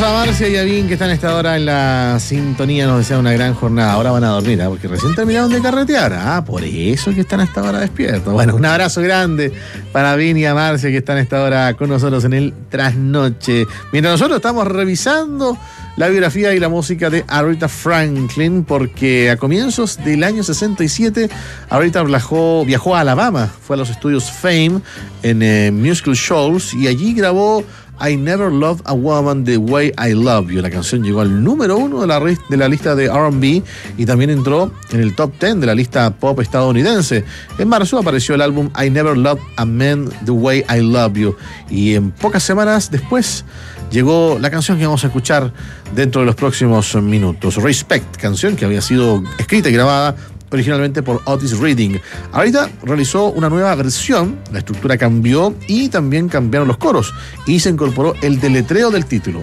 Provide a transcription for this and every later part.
a Marcia y a Vin, que están a esta hora en la sintonía, nos desean una gran jornada. Ahora van a dormir, porque recién terminaron de carretear. Por eso que están a esta hora despiertos. Bueno, un abrazo grande para Vin y a Marcia, que están a esta hora con nosotros en el Trasnoche. Mientras nosotros estamos revisando la biografía y la música de Aretha Franklin, porque a comienzos del año 67 Aretha viajó a Alabama, fue a los estudios Fame en Musical Shoals y allí grabó I Never Loved a Woman the Way I Love You. La canción llegó al número 1 de la lista de R&B y también entró en el top 10 de la lista pop estadounidense. En marzo apareció el álbum I Never Loved a Man the Way I Love You y en pocas semanas después llegó la canción que vamos a escuchar dentro de los próximos minutos. Respect, canción que había sido escrita y grabada originalmente por Otis Redding. Ahorita realizó una nueva versión, la estructura cambió y también cambiaron los coros y se incorporó el deletreo del título,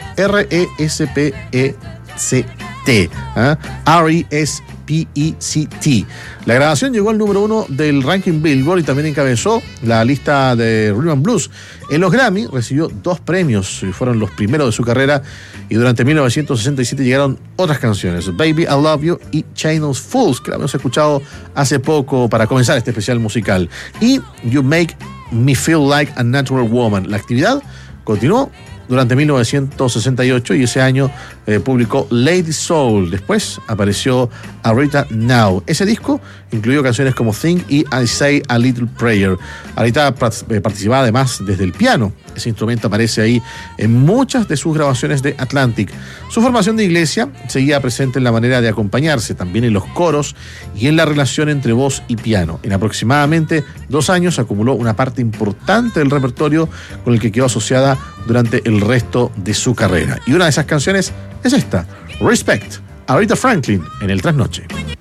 R-E-S-P-E-C-T, R-E-S-P-E-C-T. La grabación llegó al número 1 del ranking Billboard y también encabezó la lista de Rhythm and Blues. En los Grammy recibió 2 premios, fueron los primeros de su carrera, y durante 1967 llegaron otras canciones, Baby I Love You y Chain of Fools, que la hemos escuchado hace poco para comenzar este especial musical, y You Make Me Feel Like a Natural Woman. La actividad continuó durante 1968 y ese año publicó Lady Soul. Después apareció Aretha Now. Ese disco incluyó canciones como Think y I Say a Little Prayer. Aretha participaba además desde el piano. Ese instrumento aparece ahí en muchas de sus grabaciones de Atlantic. Su formación de iglesia seguía presente en la manera de acompañarse, también en los coros y en la relación entre voz y piano. En aproximadamente 2 años acumuló una parte importante del repertorio con el que quedó asociada durante el resto de su carrera. Y una de esas canciones es esta, Respect, Aretha Franklin, en el Trasnoche.